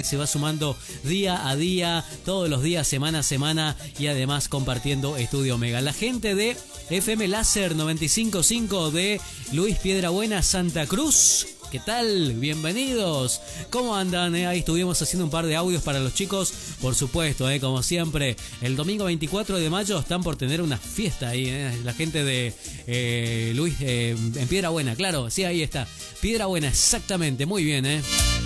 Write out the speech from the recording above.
se va sumando día a día, todos los días, semana a semana, y además compartiendo Estudio Omega. La gente de FM Láser 95.5 de Luis Piedrabuena, Santa Cruz. ¿Qué tal? Bienvenidos. ¿Cómo andan? Ahí estuvimos haciendo un par de audios para los chicos. Por supuesto, como siempre, el domingo 24 de mayo están por tener una fiesta ahí. La gente de Luis en Piedrabuena, claro, sí, ahí está. Piedrabuena, exactamente, muy bien.